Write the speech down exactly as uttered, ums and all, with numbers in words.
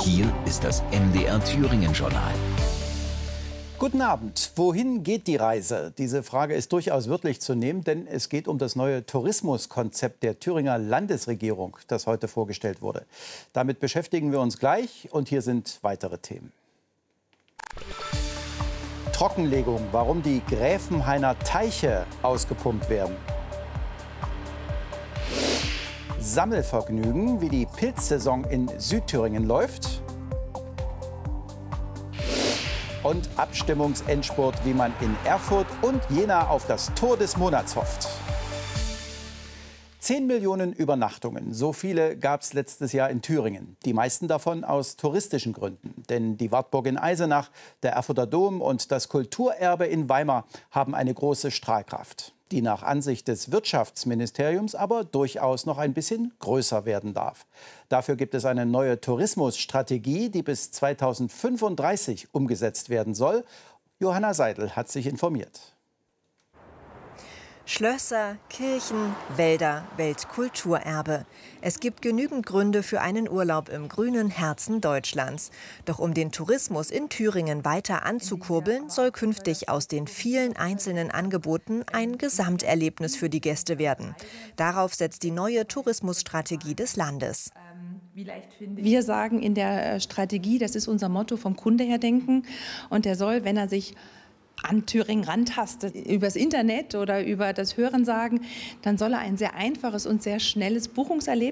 Hier ist das M D R Thüringen-Journal. Guten Abend. Wohin geht die Reise? Diese Frage ist durchaus wörtlich zu nehmen, denn es geht um das neue Tourismuskonzept der Thüringer Landesregierung, das heute vorgestellt wurde. Damit beschäftigen wir uns gleich und hier sind weitere Themen. Trockenlegung, warum die Gräfenhainer Teiche ausgepumpt werden. Sammelvergnügen, wie die Pilzsaison in Südthüringen läuft. Und Abstimmungsendspurt, wie man in Erfurt und Jena auf das Tor des Monats hofft. Zehn Millionen Übernachtungen, so viele gab es letztes Jahr in Thüringen. Die meisten davon aus touristischen Gründen. Denn die Wartburg in Eisenach, der Erfurter Dom und das Kulturerbe in Weimar haben eine große Strahlkraft, die nach Ansicht des Wirtschaftsministeriums aber durchaus noch ein bisschen größer werden darf. Dafür gibt es eine neue Tourismusstrategie, die bis zweitausendfünfunddreißig umgesetzt werden soll. Johanna Seidel hat sich informiert. Schlösser, Kirchen, Wälder, Weltkulturerbe. Es gibt genügend Gründe für einen Urlaub im grünen Herzen Deutschlands. Doch um den Tourismus in Thüringen weiter anzukurbeln, soll künftig aus den vielen einzelnen Angeboten ein Gesamterlebnis für die Gäste werden. Darauf setzt die neue Tourismusstrategie des Landes. Wir sagen in der Strategie, das ist unser Motto, vom Kunde her denken. Und der soll, wenn er sich an Thüringen rantastet, übers Internet oder über das Hörensagen, dann soll er ein sehr einfaches und sehr schnelles Buchungserlebnis